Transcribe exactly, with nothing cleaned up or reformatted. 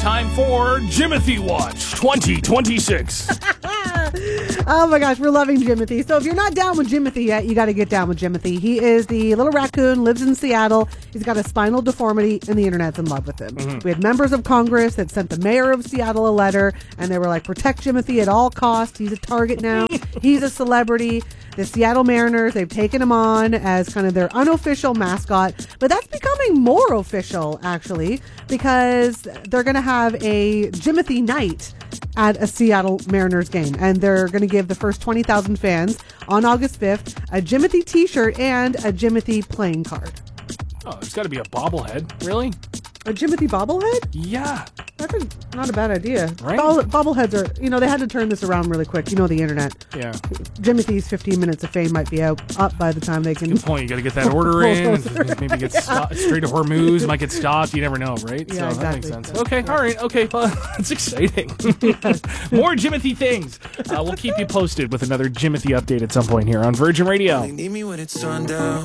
time for Jimothy Watch twenty twenty-six. Oh my gosh, we're loving Jimothy. So if you're not down with Jimothy yet, you got to get down with Jimothy. He is the little raccoon, lives in Seattle. He's got a spinal deformity, and the internet's in love with him. Mm-hmm. We had members of Congress that sent the mayor of Seattle a letter, and they were like, protect Jimothy at all costs. He's a target now. He's a celebrity. The Seattle Mariners, they've taken him on as kind of their unofficial mascot, but that's becoming more official, actually, because they're going to have a Jimothy night at a Seattle Mariners game, and they're going to give the first twenty thousand fans on August fifth a Jimothy t-shirt and a Jimothy playing card. Oh, it's got to be a bobblehead. Really? A Jimothy bobblehead? Yeah. That's a, not a bad idea. Right? Bobble, bobbleheads are, you know, they had to turn this around really quick. You know, the internet. Yeah. Jimothy's fifteen minutes of fame might be out up by the time they can. Good point. You got to get that order in. Maybe get stopped, straight to Hormuz. Might get stopped. You never know, right? Yeah, so exactly. that makes sense. Okay. All right. Okay. Well, that's exciting. More Jimothy things. Uh, we'll keep you posted with another Jimothy update at some point here on Virgin Radio. They need me when it's sundown.